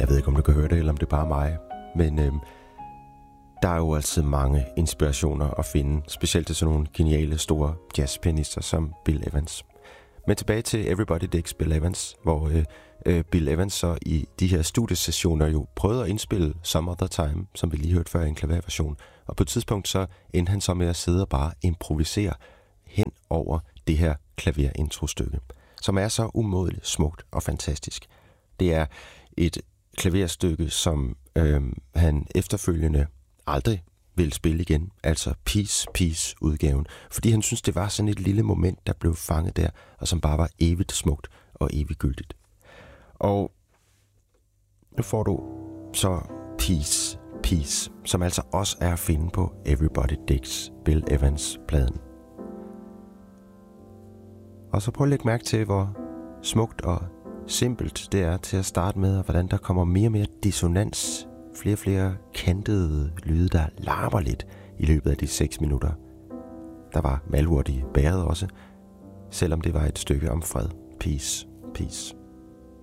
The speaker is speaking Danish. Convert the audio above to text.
Jeg ved ikke, om du kan høre det, eller om det er bare mig. Men der er jo altid mange inspirationer at finde. Specielt til sådan nogle geniale, store jazzpianister som Bill Evans. Men tilbage til Everybody Digs Bill Evans, hvor Bill Evans så i de her studiesessioner jo prøvede at indspille Some Other Time, som vi lige hørte før i en klaverversion. Og på et tidspunkt så endte han så med at sidde og bare improvisere hen over det her klaverintrostykke, som er så umådeligt smukt og fantastisk. Det er et klaverstykke, som han efterfølgende aldrig ville spille igen, altså Peace udgaven, fordi han synes, det var sådan et lille moment, der blev fanget der, og som bare var evigt smukt og eviggyldigt. Og nu får du så Peace, som altså også er at finde på Everybody Digs Bill Evans-pladen. Og så prøv at lægge mærke til, hvor smukt og simpelt det er til at starte med, og hvordan der kommer mere og mere dissonans, flere kantede lyde, der larmer lidt i løbet af de 6 minutter. Der var malurt i bæret også, selvom det var et stykke om fred. Peace.